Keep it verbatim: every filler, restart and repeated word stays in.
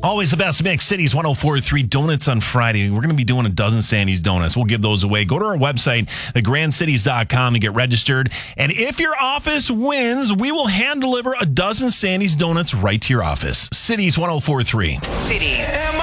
Always the best mix. Cities one oh four point three Donuts on Friday. We're going to be doing a dozen Sandy's donuts. We'll give those away. Go to our website, the grand cities dot com, and get registered. And if your office wins, we will hand deliver a dozen Sandy's donuts right to your office. Cities one oh four point three. Cities.